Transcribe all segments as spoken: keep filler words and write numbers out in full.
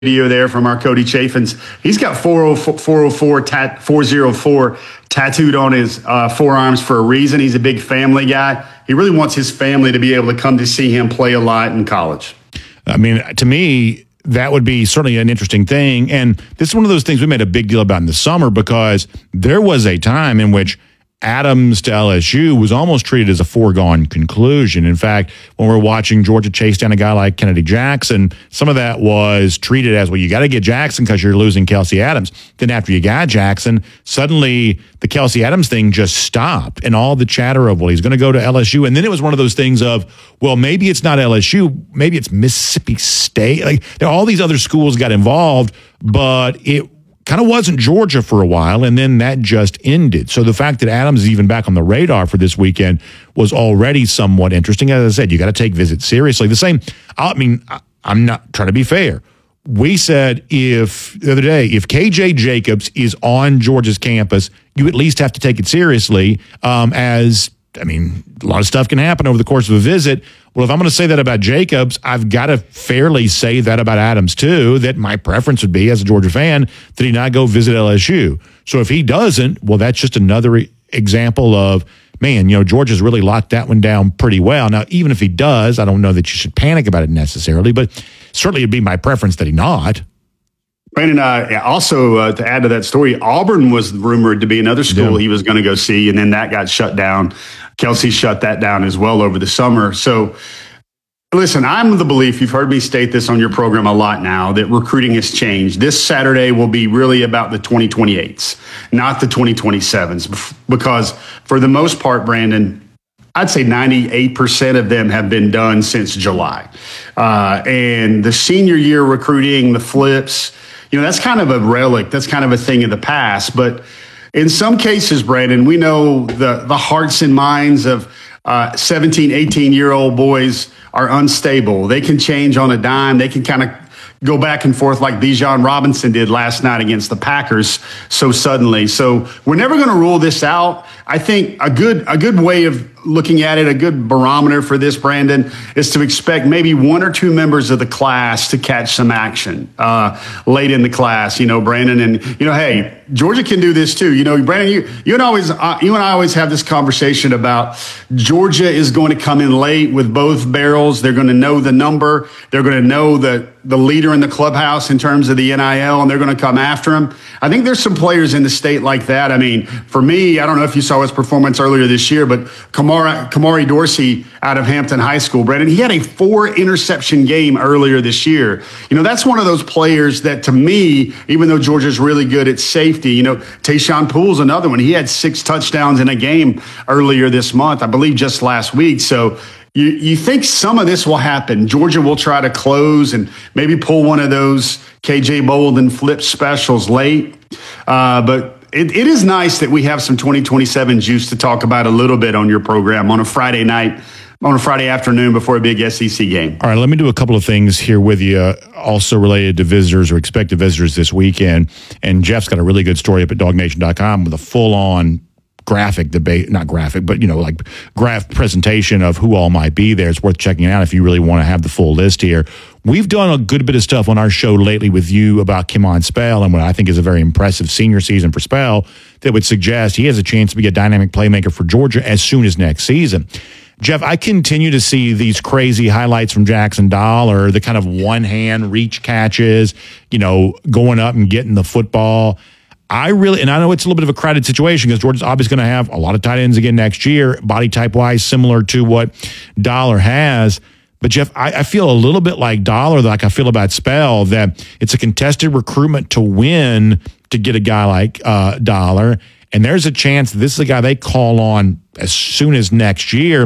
video there from our Cody Chaffins. He's got four oh four, four oh four, tat, four oh four tattooed on his uh, forearms for a reason. He's a big family guy. He really wants his family to be able to come to see him play a lot in college. I mean, to me, that would be certainly an interesting thing. And this is one of those things we made a big deal about in the summer because there was a time in which Adams to L S U was almost treated as a foregone conclusion. In fact, when we're watching Georgia chase down a guy like Kennedy Jackson, some of that was treated as, well, you got to get Jackson because you're losing Kelsey Adams. Then after you got Jackson, suddenly the Kelsey Adams thing just stopped and all the chatter of, well, he's going to go to L S U. And then it was one of those things of, well, maybe it's not L S U, maybe it's Mississippi State. Like, all these other schools got involved, but it kind of wasn't Georgia for a while, and then that just ended. So the fact that Adams is even back on the radar for this weekend was already somewhat interesting. As I said, you got to take visits seriously. The same, I mean, I'm not trying to be fair. We said if, the other day, if K J Jacobs is on Georgia's campus, you at least have to take it seriously um, as, I mean, a lot of stuff can happen over the course of a visit. Well, if I'm going to say that about Jacobs, I've got to fairly say that about Adams, too, that my preference would be, as a Georgia fan, that he not go visit L S U. So if he doesn't, well, that's just another example of, man, you know, Georgia's really locked that one down pretty well. Now, even if he does, I don't know that you should panic about it necessarily, but certainly it'd be my preference that he not. Brandon, uh, also uh, to add to that story, Auburn was rumored to be another school yeah. he was going to go see, and then that got shut down. Kelsey shut that down as well over the summer. So, listen, I'm of the belief, you've heard me state this on your program a lot now, that recruiting has changed. This Saturday will be really about the twenty twenty-eights, not the twenty twenty-sevens, because for the most part, Brandon, I'd say ninety-eight percent of them have been done since July. Uh, and the senior year recruiting, the flips, you know, that's kind of a relic. That's kind of a thing of the past. But in some cases, Brandon, we know the, the hearts and minds of uh, seventeen, eighteen-year-old boys are unstable. They can change on a dime. They can kind of go back and forth like Bijan Robinson did last night against the Packers so suddenly. So we're never going to rule this out. I think a good a good way of looking at it, a good barometer for this, Brandon, is to expect maybe one or two members of the class to catch some action uh, late in the class, you know, Brandon. And, you know, hey, Georgia can do this too. You know, Brandon, you, you, and, always, uh, you and I always have this conversation about Georgia is going to come in late with both barrels. They're going to know the number. They're going to know the, the leader in the clubhouse in terms of the N I L, and they're going to come after him. I think there's some players in the state like that. I mean, for me, I don't know if you saw his performance earlier this year, but Kamari, Kamari Dorsey out of Hampton High School, Brandon, he had a four interception game earlier this year. You know, that's one of those players that, to me, even though Georgia's really good at safety, you know, Tayshaun Poole's another one. He had six touchdowns in a game earlier this month, I believe just last week. So you, you think some of this will happen. Georgia will try to close and maybe pull one of those K J Bolden flip specials late. Uh, but It, it is nice that we have some twenty twenty-seven juice to talk about a little bit on your program on a Friday night, on a Friday afternoon before a big S E C game. All right, let me do a couple of things here with you, uh, also related to visitors or expected visitors this weekend. And Jeff's got a really good story up at dog nation dot com with a full-on graphic debate, not graphic, but, you know, like graph presentation of who all might be there. It's worth checking out if you really want to have the full list here. We've done a good bit of stuff on our show lately with you about Kimon Spell and what I think is a very impressive senior season for Spell that would suggest he has a chance to be a dynamic playmaker for Georgia as soon as next season. Jeff, I continue to see these crazy highlights from Jackson Dollar, the kind of one-hand reach catches, you know, going up and getting the football. I really, and I know it's a little bit of a crowded situation because Georgia's obviously going to have a lot of tight ends again next year, body type-wise, similar to what Dollar has. But, Jeff, I, I feel a little bit like Dollar, like I feel about Spell, that it's a contested recruitment to win to get a guy like uh, Dollar. And there's a chance that this is a guy they call on as soon as next year.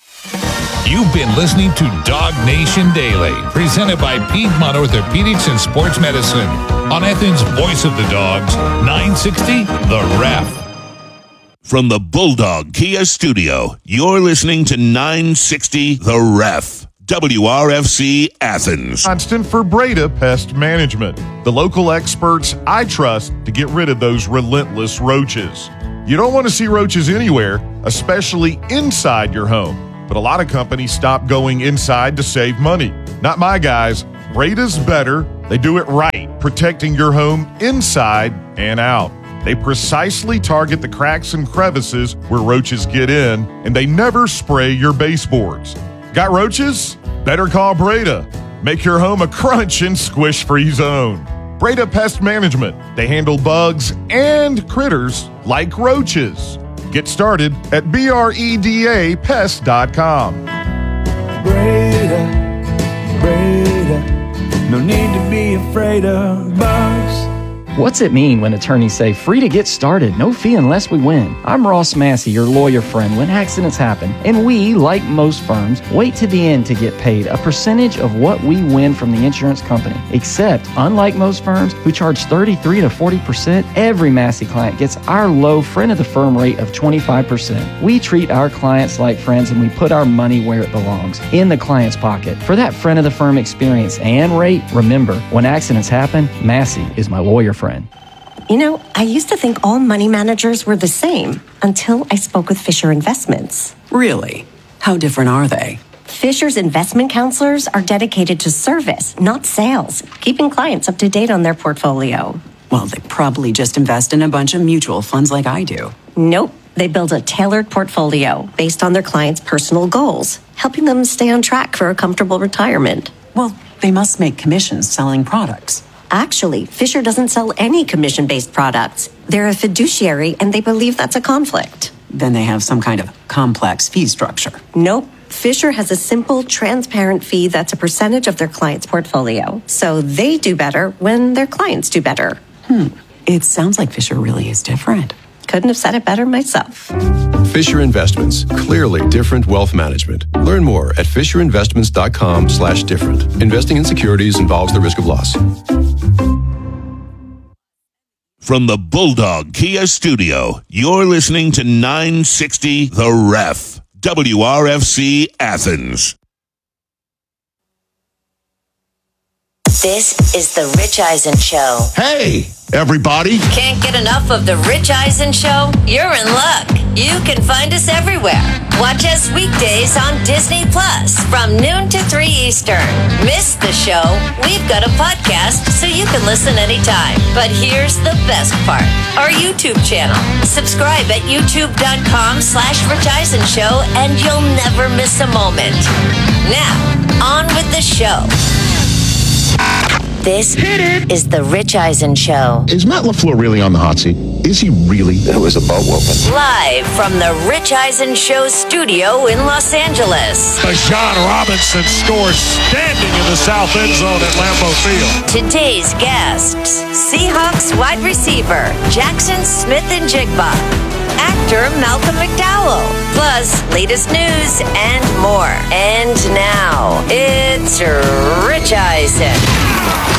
You've been listening to Dog Nation Daily, presented by Piedmont Orthopedics and Sports Medicine on Athens' Voice of the Dogs, nine sixty The Ref. From the Bulldog Kia Studio, you're listening to nine sixty The Ref. W R F C Athens. Constant for Breda Pest Management, the local experts I trust to get rid of those relentless roaches. You don't want to see roaches anywhere, especially inside your home. But a lot of companies stop going inside to save money. Not my guys. Breda's better, They do it right, protecting your home inside and out. They precisely target the cracks and crevices where roaches get in, and they never spray your baseboards. Got roaches? Better call Breda. Make your home a crunch and squish-free zone. Breda Pest Management. They handle bugs and critters like roaches. Get started at breda pest dot com. Breda, Breda, no need to be afraid of bugs. What's it mean when attorneys say free to get started, no fee unless we win? I'm Ross Massey, your lawyer friend when accidents happen, and we, like most firms, wait to the end to get paid a percentage of what we win from the insurance company. Except, unlike most firms who charge thirty-three to forty percent, every Massey client gets our low friend of the firm rate of twenty-five percent. We treat our clients like friends and we put our money where it belongs, in the client's pocket. For that friend of the firm experience and rate, remember, when accidents happen, Massey is my lawyer friend. You know, I used to think all money managers were the same until I spoke with Fisher Investments. Really? How different are they? Fisher's investment counselors are dedicated to service, not sales, keeping clients up to date on their portfolio. Well, they probably just invest in a bunch of mutual funds like I do. Nope. They build a tailored portfolio based on their clients' personal goals, helping them stay on track for a comfortable retirement. Well, they must make commissions selling products. Actually, Fisher doesn't sell any commission-based products. They're a fiduciary, and they believe that's a conflict. Then they have some kind of complex fee structure. Nope. Fisher has a simple, transparent fee that's a percentage of their client's portfolio. So they do better when their clients do better. Hmm. It sounds like Fisher really is different. Couldn't have said it better myself. Fisher Investments. Clearly different wealth management. Learn more at fisher investments dot com slash different. Investing in securities involves the risk of loss. From the Bulldog Kia Studio, you're listening to nine sixty The Ref. W R F C Athens. This is the Rich Eisen Show. Hey, everybody. Can't get enough of the Rich Eisen Show? You're in luck. You can find us everywhere. Watch us weekdays on Disney Plus from noon to three Eastern. Miss the show? We've got a podcast so you can listen anytime. But here's the best part. Our YouTube channel. Subscribe at youtube.com slash Rich Eisen Show and you'll never miss a moment. Now, on with the show. This is the Rich Eisen Show. Is Matt LaFleur really on the hot seat? Is he really? It was a boat whooping. Live from the Rich Eisen Show studio in Los Angeles. Bijan Robinson scores standing in the south end zone at Lambeau Field. Today's guests, Seahawks wide receiver Jackson Smith-Njigba, actor Malcolm McDowell, plus latest news and more. And now, it's Rich Eisen.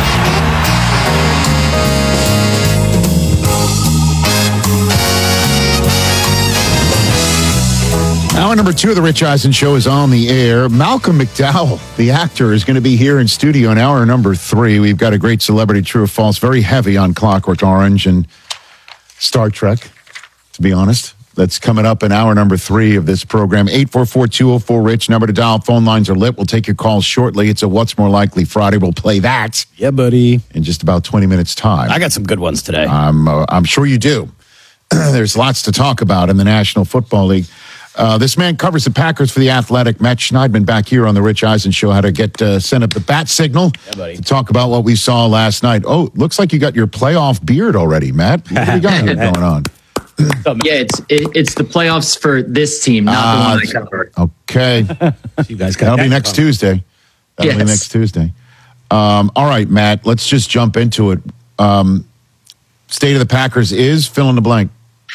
Hour number two of the Rich Eisen Show is on the air. Malcolm McDowell, the actor, is going to be here in studio in hour number three. We've got a great celebrity, true or false, very heavy on Clockwork Orange and Star Trek, to be honest. That's coming up in hour number three of this program. eight four four, two oh four, RICH, number to dial. Phone lines are lit. We'll take your calls shortly. It's a What's More Likely Friday. We'll play that. Yeah, buddy. In just about twenty minutes' time. I got some good ones today. I'm, uh, I'm sure you do. There's lots to talk about in the National Football League. Uh, this man covers the Packers for The Athletic. Matt Schneidman back here on the Rich Eisen Show. How to get uh, send up the bat signal yeah, buddy. to talk about what we saw last night. Oh, looks like you got your playoff beard already, Matt. What do you got here going on? Yeah, it's it, it's the playoffs for this team, not uh, the one I cover. Okay. You guys got That'll that be next problem. Tuesday. That'll yes. be next Tuesday. Um, all right, Matt, let's just jump into it. Um, state of the Packers is fill in the blank.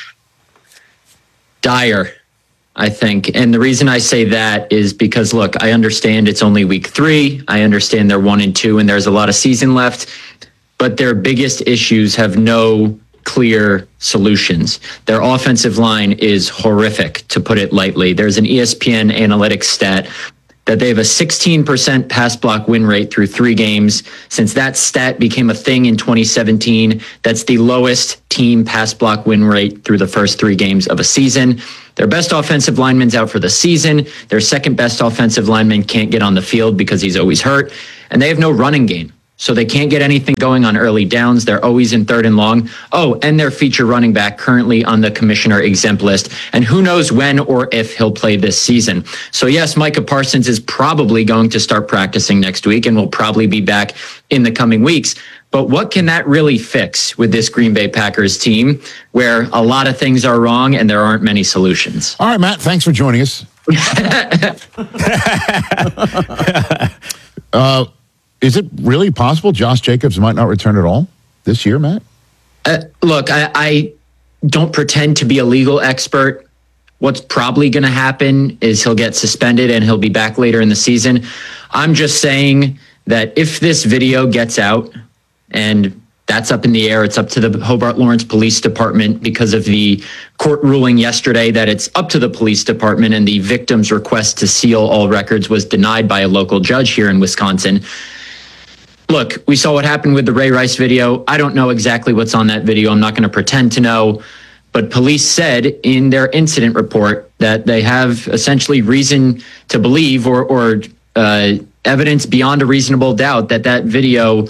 Dire, I think. And the reason I say that is because, look, I understand it's only week three. I understand they're one and two and there's a lot of season left. But their biggest issues have no clear solutions. Their offensive line is horrific, to put it lightly. There's an E S P N analytics stat that they have a sixteen percent pass block win rate through three games. Since that stat became a thing in twenty seventeen, that's the lowest team pass block win rate through the first three games of a season. Their best offensive lineman's out for the season. Their second best offensive lineman can't get on the field because he's always hurt. And they have no running game. So they can't get anything going on early downs. They're always in third and long. Oh, and their feature running back currently on the commissioner exempt list. And who knows when or if he'll play this season. So yes, Micah Parsons is probably going to start practicing next week and will probably be back in the coming weeks. But what can that really fix with this Green Bay Packers team where a lot of things are wrong and there aren't many solutions? All right, Matt, thanks for joining us. uh, Is it really possible Josh Jacobs might not return at all this year, Matt? Uh, look, I, I don't pretend to be a legal expert. What's probably going to happen is he'll get suspended and he'll be back later in the season. I'm just saying that if this video gets out, and that's up in the air, it's up to the Hobart Lawrence Police Department because of the court ruling yesterday that it's up to the police department, and the victim's request to seal all records was denied by a local judge here in Wisconsin. Look, we saw what happened with the Ray Rice video. I don't know exactly what's on that video. I'm not going to pretend to know. But police said in their incident report that they have essentially reason to believe or, or uh, evidence beyond a reasonable doubt that that video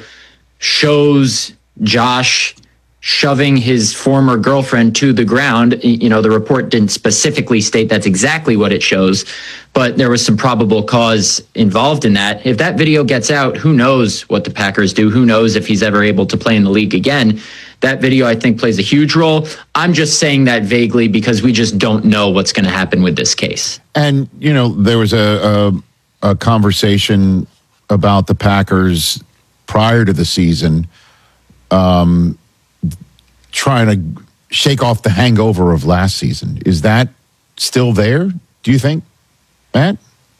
shows Josh shoving his former girlfriend to the ground. You know, the report didn't specifically state that's exactly what it shows, but there was some probable cause involved in that. If that video gets out, who knows what the Packers do? Who knows if he's ever able to play in the league again? That video, I think, plays a huge role. I'm just saying that vaguely because we just don't know what's going to happen with this case. And, you know, there was a, a, a conversation about the Packers prior to the season, um, trying to shake off the hangover of last season. Is that still there, do you think, Matt?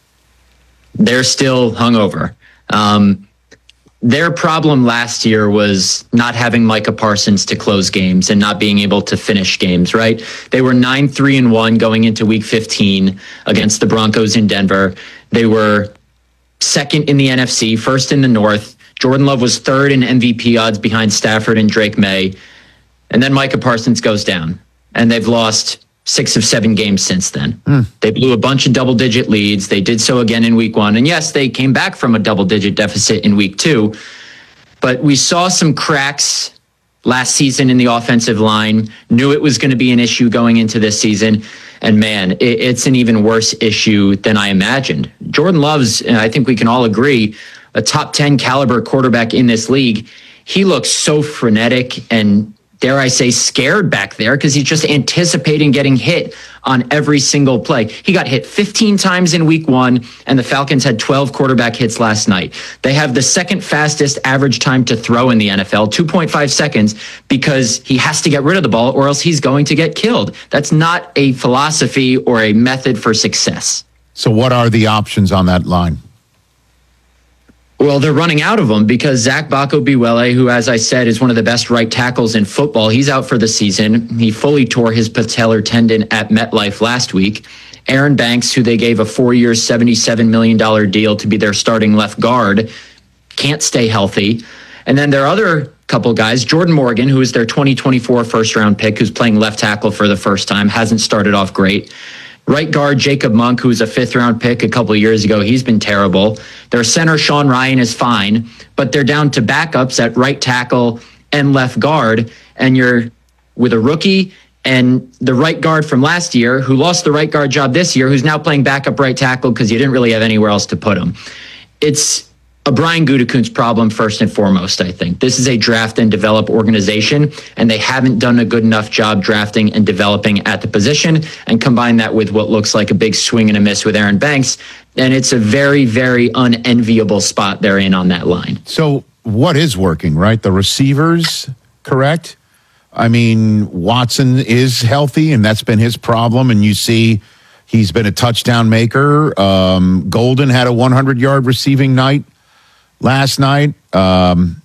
They're still hungover. Um, their problem last year was not having Micah Parsons to close games and not being able to finish games, right? They were nine three and one going into week fifteen against the Broncos in Denver. They were second in the N F C, first in the North. Jordan Love was third in M V P odds behind Stafford and Drake May. And then Micah Parsons goes down, and they've lost six of seven games since then. Mm. They blew a bunch of double-digit leads. They did so again in week one. And yes, they came back from a double-digit deficit in week two. But we saw some cracks last season in the offensive line, knew it was going to be an issue going into this season. And man, it, it's an even worse issue than I imagined. Jordan Love's, and I think we can all agree, a top ten caliber quarterback in this league. He looks so frenetic and, dare I say, scared back there because he's just anticipating getting hit on every single play. He got hit fifteen times in week one, and the Falcons had twelve quarterback hits last night. They have the second fastest average time to throw in the N F L, two point five seconds, because he has to get rid of the ball or else he's going to get killed. That's not a philosophy or a method for success. So what are the options on that line? Well, they're running out of them because Zach Bako-Biwele, who, as I said, is one of the best right tackles in football, he's out for the season. He fully tore his patellar tendon at MetLife last week. Aaron Banks, who they gave a four-year, seventy-seven million dollars deal to be their starting left guard, can't stay healthy. And then their other couple guys, Jordan Morgan, who is their twenty twenty-four first-round pick, who's playing left tackle for the first time, hasn't started off great. Right guard Jacob Monk, who's a fifth-round pick a couple of years ago, he's been terrible. Their center, Sean Ryan, is fine, but they're down to backups at right tackle and left guard, and you're with a rookie and the right guard from last year who lost the right guard job this year, who's now playing backup right tackle because you didn't really have anywhere else to put him. It's a Brian Gutekunst problem first and foremost, I think. This is a draft and develop organization, and they haven't done a good enough job drafting and developing at the position, and combine that with what looks like a big swing and a miss with Aaron Banks, and it's a very, very unenviable spot they're in on that line. So what is working, right? The receivers, correct? I mean, Watson is healthy, and that's been his problem, and you see he's been a touchdown maker. Um, Golden had a hundred-yard receiving night last night. Um,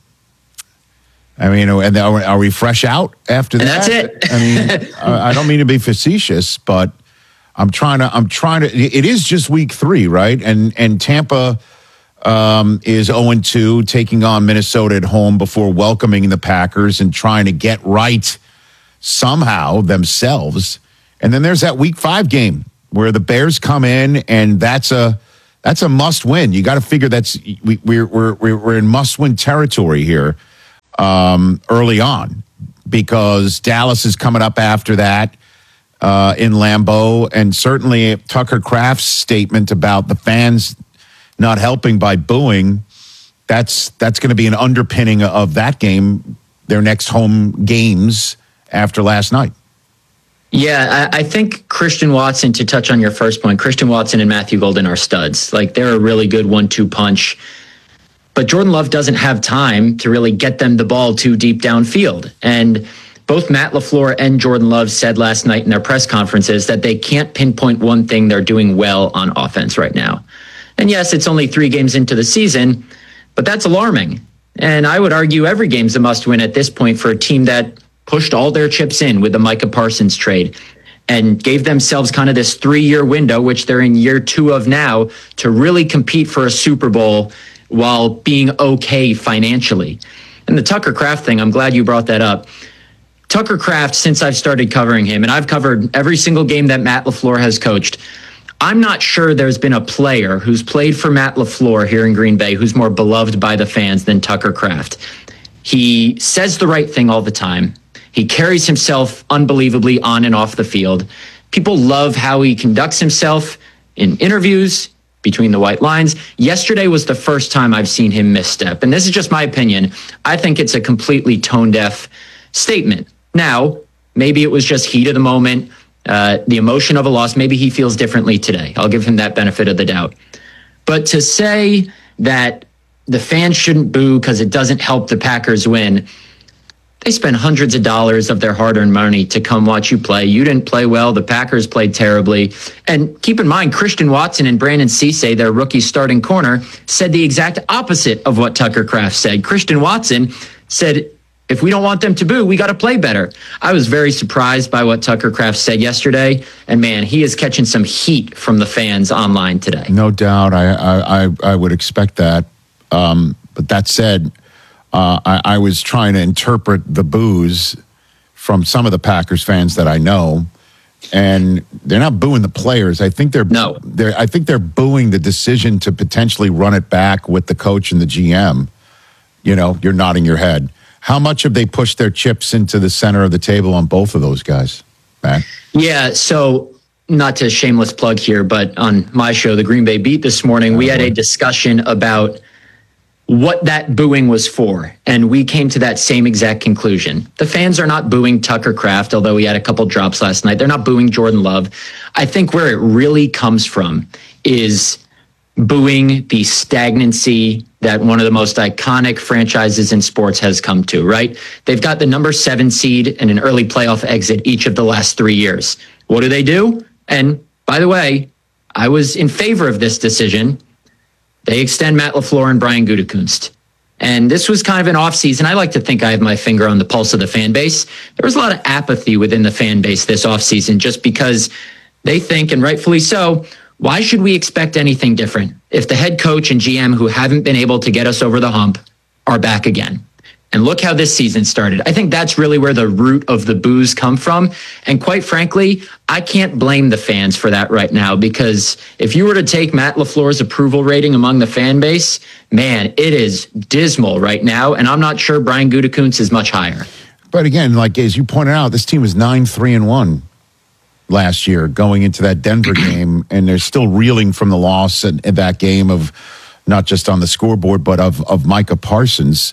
I mean, and are, are we fresh out after and that? That's it. I mean, I don't mean to be facetious, but I'm trying to. I'm trying to. It is just week three, right? And and Tampa um, is zero and two, taking on Minnesota at home before welcoming the Packers and trying to get right somehow themselves. And then there's that week five game where the Bears come in, and that's a That's a must win. You got to figure that's we, we're we're we're in must win territory here um, early on, because Dallas is coming up after that uh, in Lambeau, and certainly Tucker Kraft's statement about the fans not helping by booing. That's that's going to be an underpinning of that game, their next home games after last night. Yeah, I, I think Christian Watson, to touch on your first point, Christian Watson and Matthew Golden are studs. Like, they're a really good one two punch. But Jordan Love doesn't have time to really get them the ball too deep downfield. And both Matt LaFleur and Jordan Love said last night in their press conferences that they can't pinpoint one thing they're doing well on offense right now. And yes, it's only three games into the season, but that's alarming. And I would argue every game's a must-win at this point for a team that pushed all their chips in with the Micah Parsons trade and gave themselves kind of this three-year window, which they're in year two of now, to really compete for a Super Bowl while being okay financially. And the Tucker Kraft thing, I'm glad you brought that up. Tucker Kraft, since I've started covering him, and I've covered every single game that Matt LaFleur has coached, I'm not sure there's been a player who's played for Matt LaFleur here in Green Bay who's more beloved by the fans than Tucker Kraft. He says the right thing all the time. He carries himself unbelievably on and off the field. People love how he conducts himself in interviews, between the white lines. Yesterday was the first time I've seen him misstep. And this is just my opinion. I think it's a completely tone-deaf statement. Now, maybe it was just heat of the moment, uh, the emotion of a loss. Maybe he feels differently today. I'll give him that benefit of the doubt. But to say that the fans shouldn't boo because it doesn't help the Packers win, they spend hundreds of dollars of their hard-earned money to come watch you play. You didn't play well. The Packers played terribly. And keep in mind, Christian Watson and Brandon Cisse, their rookie starting corner, said the exact opposite of what Tucker Kraft said. Christian Watson said, if we don't want them to boo, we got to play better. I was very surprised by what Tucker Kraft said yesterday. And man, he is catching some heat from the fans online today. No doubt. I I, I, I would expect that. Um, but that said, Uh, I, I was trying to interpret the boos from some of the Packers fans that I know, and they're not booing the players. I think they're no. They're I think they're booing the decision to potentially run it back with the coach and the G M. You know, you're nodding your head. How much have they pushed their chips into the center of the table on both of those guys, Matt? Yeah. So, not to shameless plug here, but on my show, the Green Bay Beat, this morning, we had a discussion about what that booing was for. And we came to that same exact conclusion. The fans are not booing Tucker Kraft, although he had a couple drops last night. They're not booing Jordan Love. I think where it really comes from is booing the stagnancy that one of the most iconic franchises in sports has come to, right? They've got the number seven seed and an early playoff exit each of the last three years. What do they do? And by the way, I was in favor of this decision. They extend Matt LaFleur and Brian Gutekunst. And this was kind of an offseason. I like to think I have my finger on the pulse of the fan base. There was a lot of apathy within the fan base this offseason just because they think, and rightfully so, why should we expect anything different if the head coach and G M who haven't been able to get us over the hump are back again? And look how this season started. I think that's really where the root of the boos come from. And quite frankly, I can't blame the fans for that right now, because if you were to take Matt LaFleur's approval rating among the fan base, man, it is dismal right now. And I'm not sure Brian Gutekunst is much higher. But again, like as you pointed out, this team was nine three and one last year going into that Denver game, and they're still reeling from the loss in, in that game of not just on the scoreboard, but of of Micah Parsons.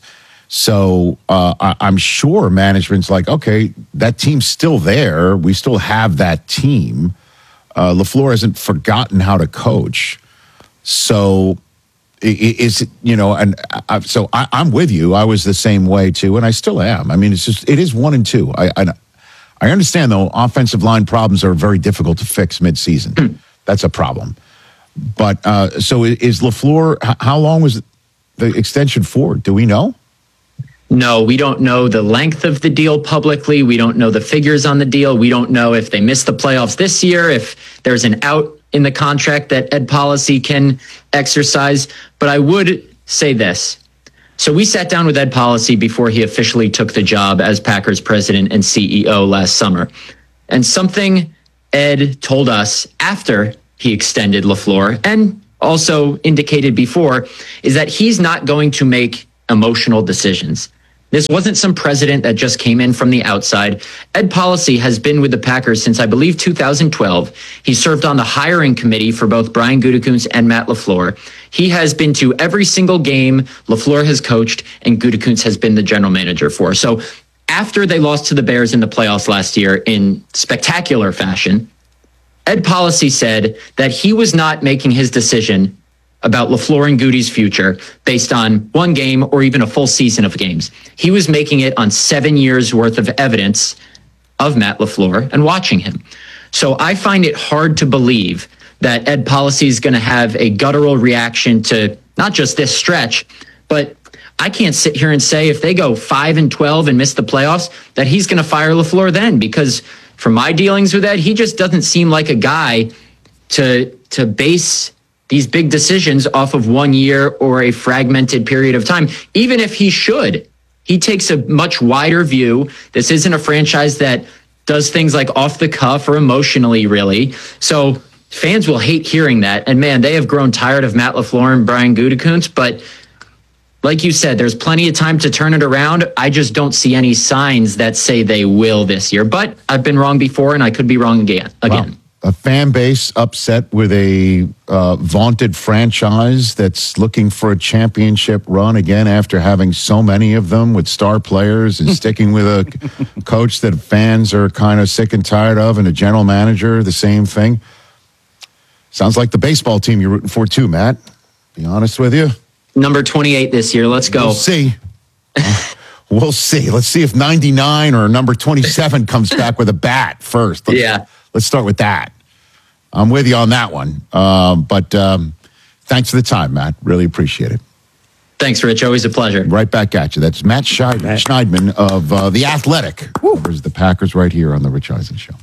So uh, I, I'm sure management's like, okay, that team's still there. We still have that team. Uh, LaFleur hasn't forgotten how to coach. So is it, you know, and I, so I, I'm with you. I was the same way too, and I still am. I mean, it's just, it is one and two. I, I, I understand though, offensive line problems are very difficult to fix midseason. That's a problem. But uh, so is LaFleur, how long was the extension for? Do we know? No, we don't know the length of the deal publicly. We don't know the figures on the deal. We don't know if they miss the playoffs this year, if there's an out in the contract that Ed Policy can exercise. But I would say this. So we sat down with Ed Policy before he officially took the job as Packers president and C E O last summer. And something Ed told us after he extended LaFleur, and also indicated before, is that he's not going to make emotional decisions. This wasn't some president that just came in from the outside. Ed Policy has been with the Packers since, I believe, two thousand twelve. He served on the hiring committee for both Brian Gutekunst and Matt LaFleur. He has been to every single game LaFleur has coached and Gutekunst has been the general manager for. So after they lost to the Bears in the playoffs last year in spectacular fashion, Ed Policy said that he was not making his decision about LaFleur and Goody's future based on one game or even a full season of games. He was making it on seven years worth of evidence of Matt LaFleur and watching him. So I find it hard to believe that Ed Policy is going to have a guttural reaction to not just this stretch, but I can't sit here and say if they go five and twelve and miss the playoffs that he's going to fire LaFleur then, because from my dealings with Ed, he just doesn't seem like a guy to to base these big decisions off of one year or a fragmented period of time, even if he should. He takes a much wider view. This isn't a franchise that does things like off the cuff or emotionally, really. So fans will hate hearing that. And man, they have grown tired of Matt LaFleur and Brian Gutekunst. But like you said, there's plenty of time to turn it around. I just don't see any signs that say they will this year. But I've been wrong before, and I could be wrong again. Again. Wow. A fan base upset with a uh, vaunted franchise that's looking for a championship run again after having so many of them with star players and sticking with a coach that fans are kind of sick and tired of and a general manager, the same thing. Sounds like the baseball team you're rooting for too, Matt. Be honest with you. Number twenty-eight this year. Let's go. We'll see. We'll see. Let's see if ninety-nine or number twenty-seven comes back with a bat first. Let's, yeah. Let's start with that. I'm with you on that one. Um, but um, thanks for the time, Matt. Really appreciate it. Thanks, Rich. Always a pleasure. Right back at you. That's Matt Scheid- Matt. Schneidman of uh, The Athletic. There's the Packers right here on the Rich Eisen Show.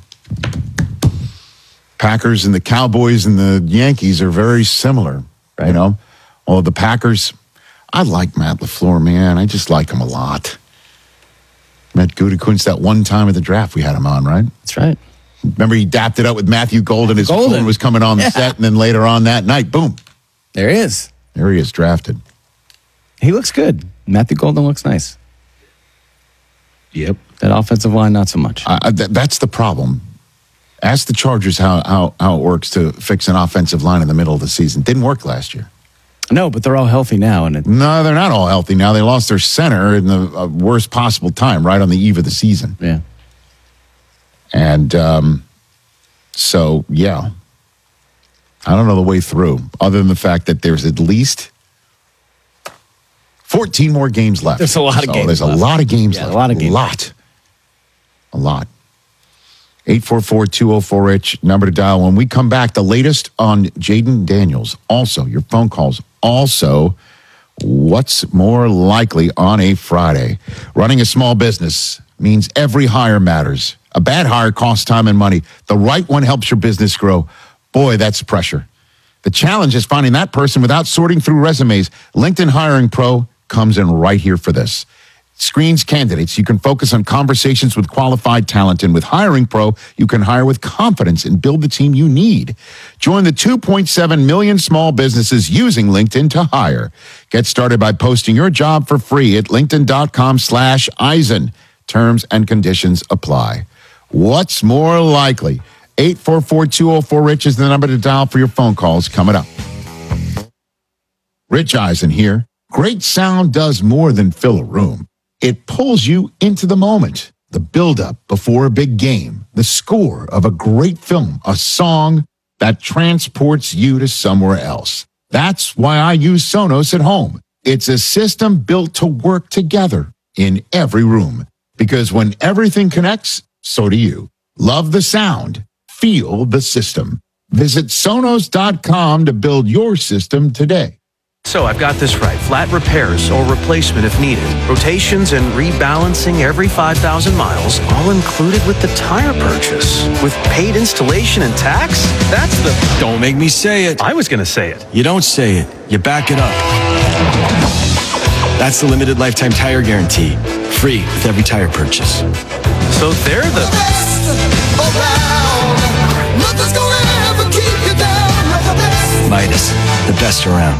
Packers and the Cowboys and the Yankees are very similar, right. You know. Well, the Packers, I like Matt LaFleur, man. I just like him a lot. Met Gutekunst that one time at the draft we had him on, right? That's right. Remember he dapped it up with Matthew Golden. His Golden phone was coming on the yeah. set, and then later on that night, boom. There he is. There he is, drafted. He looks good. Matthew Golden looks nice. Yep. That offensive line, not so much. Uh, th- that's the problem. Ask the Chargers how, how, how it works to fix an offensive line in the middle of the season. Didn't work last year. No, but they're all healthy now. And it- No, they're not all healthy now. They lost their center in the uh, worst possible time, right on the eve of the season. Yeah. And um, so, yeah, I don't know the way through, other than the fact that there's at least fourteen more games left. There's a lot of so games There's left. a lot of games Yeah, left. a lot of games. A lot. A lot. eight four four, two oh four, Rich, number to dial. When we come back, the latest on Jaden Daniels. Also, your phone calls. Also, what's more likely on a Friday? Running a small business means every hire matters. A bad hire costs time and money. The right one helps your business grow. Boy, that's pressure. The challenge is finding that person without sorting through resumes. LinkedIn Hiring Pro comes in right here for this. Screens candidates. You can focus on conversations with qualified talent. And with Hiring Pro, you can hire with confidence and build the team you need. Join the two point seven million small businesses using LinkedIn to hire. Get started by posting your job for free at linkedin.com slash Eisen. Terms and conditions apply. What's more likely? eight four four, two oh four, Rich is the number to dial for your phone calls coming up. Rich Eisen here. Great sound does more than fill a room. It pulls you into the moment, the build-up before a big game, the score of a great film, a song that transports you to somewhere else. That's why I use Sonos at home. It's a system built to work together in every room. Because when everything connects, so do you. Love the sound. Feel the system. Visit Sonos dot com to build your system today. So I've got this right. Flat repairs or replacement if needed. Rotations and rebalancing every five thousand miles, all included with the tire purchase. With paid installation and tax? That's the... Don't make me say it. I was going to say it. You don't say it. You back it up. That's the limited lifetime tire guarantee. Free with every tire purchase. So they're the... Best around. Nothing's gonna ever keep you down. You're the best. Midas. the best around.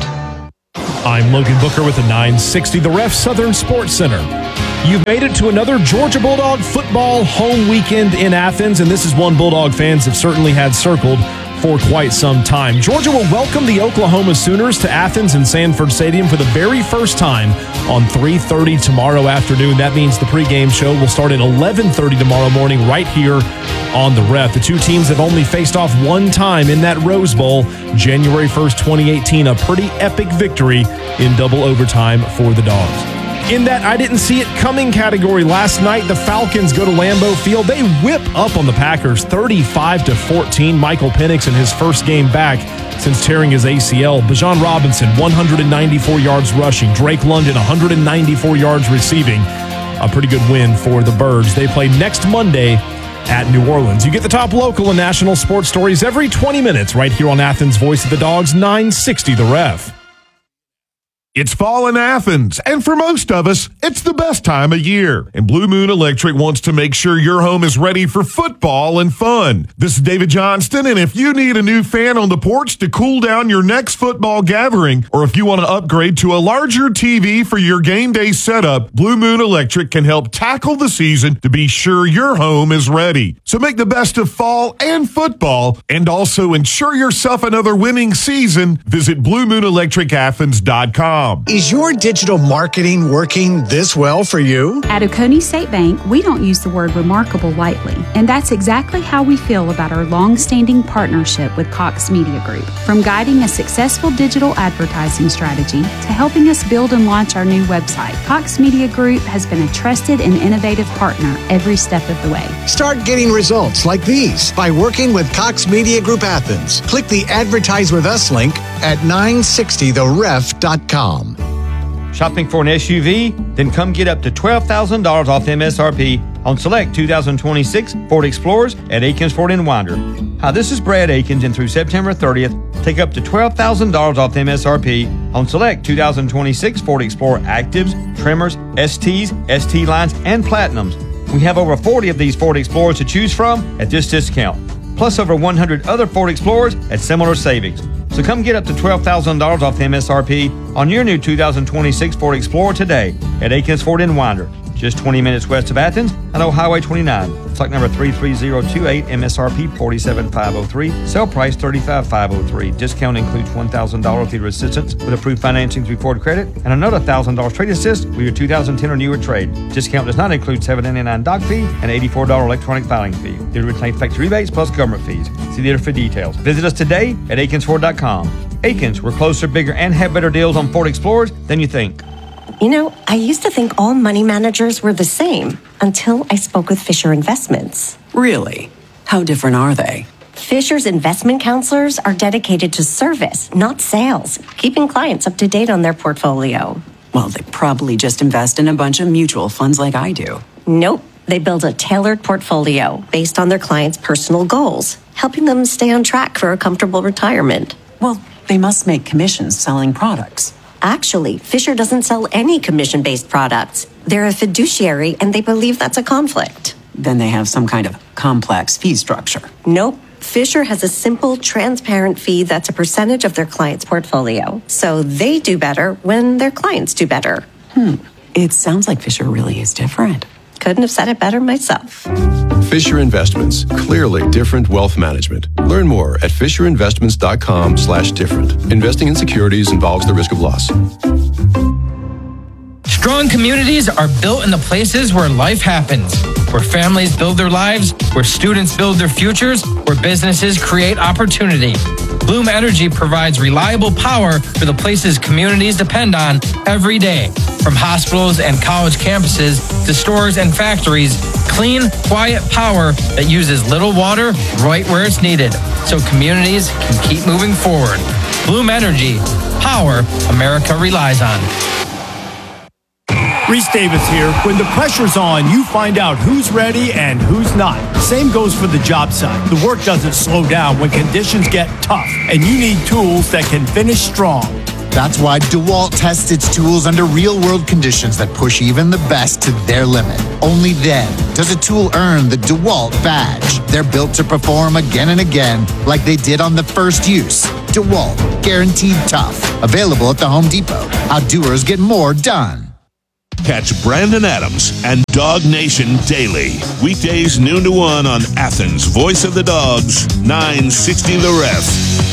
I'm Logan Booker with the nine sixty The Ref Southern Sports Center. You've made it to another Georgia Bulldog football home weekend in Athens, and this is one Bulldog fans have certainly had circled for quite some time. Georgia will welcome the Oklahoma Sooners to Athens and Sanford Stadium for the very first time on three thirty tomorrow afternoon. That means the pregame show will start at eleven thirty tomorrow morning right here on the Ref. The two teams have only faced off one time in that Rose Bowl, January first, twenty eighteen, a pretty epic victory in double overtime for the Dogs. In that I didn't see it coming category last night, the Falcons go to Lambeau Field. They whip up on the Packers thirty-five to fourteen. Michael Penix in his first game back since tearing his A C L. Bijan Robinson, one hundred ninety-four yards rushing. Drake London, one hundred ninety-four yards receiving. A pretty good win for the Birds. They play next Monday at New Orleans. You get the top local and national sports stories every twenty minutes right here on Athens' Voice of the Dogs, nine sixty The Ref. It's fall in Athens, and for most of us, it's the best time of year. And Blue Moon Electric wants to make sure your home is ready for football and fun. This is David Johnston, and if you need a new fan on the porch to cool down your next football gathering, or if you want to upgrade to a larger T V for your game day setup, Blue Moon Electric can help tackle the season to be sure your home is ready. So make the best of fall and football, and also ensure yourself another winning season. Visit blue moon electric athens dot com. Is your digital marketing working this well for you? At Oconee State Bank, we don't use the word remarkable lightly, and that's exactly how we feel about our long-standing partnership with Cox Media Group. From guiding a successful digital advertising strategy to helping us build and launch our new website, Cox Media Group has been a trusted and innovative partner every step of the way. Start getting results like these by working with Cox Media Group Athens. Click the Advertise With Us link at nine sixty the ref dot com. Shopping for an S U V? Then come get up to twelve thousand dollars off M S R P on select two thousand twenty-six Ford Explorers at Akins Ford in Winder. Hi, this is Brad Akins, and through September thirtieth, take up to twelve thousand dollars off M S R P on select two thousand twenty-six Ford Explorer Actives, Tremors, S Ts, S T Lines, and Platinums. We have over forty of these Ford Explorers to choose from at this discount, plus over one hundred other Ford Explorers at similar savings. So come get up to twelve thousand dollars off the M S R P on your new two thousand twenty-six Ford Explorer today at Akins Ford in Winder, just twenty minutes west of Athens on Old Highway twenty-nine. Stock number three three zero two eight, M S R P forty-seven thousand five hundred three, sale price thirty-five thousand five hundred three. Discount includes one thousand dollars theater assistance with approved financing through Ford Credit and another one thousand dollars trade assist with your two thousand ten or newer trade. Discount does not include seven dollars and ninety-nine cents doc fee and eighty-four dollars electronic filing fee. Dealer retain factory rebates plus government fees. See dealer for details. Visit us today at akins ford dot com. Akins, we're closer, bigger, and have better deals on Ford Explorers than you think. You know, I used to think all money managers were the same until I spoke with Fisher Investments. Really? How different are they? Fisher's investment counselors are dedicated to service, not sales, keeping clients up to date on their portfolio. Well, they probably just invest in a bunch of mutual funds like I do. Nope. They build a tailored portfolio based on their clients' personal goals, helping them stay on track for a comfortable retirement. Well, they must make commissions selling products. Actually, Fisher doesn't sell any commission-based products. They're a fiduciary, and they believe that's a conflict. Then they have some kind of complex fee structure. Nope. Fisher has a simple, transparent fee that's a percentage of their client's portfolio. So they do better when their clients do better. Hmm. It sounds like Fisher really is different. Couldn't have said it better myself. Fisher Investments, clearly different wealth management. Learn more at fisher investments dot com slash different. Investing in securities involves the risk of loss. Strong communities are built in the places where life happens, where families build their lives, where students build their futures, where businesses create opportunity. Bloom Energy provides reliable power for the places communities depend on every day. From hospitals and college campuses to stores and factories, clean, quiet power that uses little water right where it's needed, so communities can keep moving forward. Bloom Energy, power America relies on. Reese Davis here. When the pressure's on, you find out who's ready and who's not. Same goes for the job site. The work doesn't slow down when conditions get tough, and you need tools that can finish strong. That's why DeWalt tests its tools under real-world conditions that push even the best to their limit. Only then does a tool earn the DeWalt badge. They're built to perform again and again like they did on the first use. DeWalt, guaranteed tough. Available at the Home Depot. How doers get more done. Catch Brandon Adams and Dog Nation daily. Weekdays noon to one on Athens' Voice of the Dogs, nine sixty The Ref.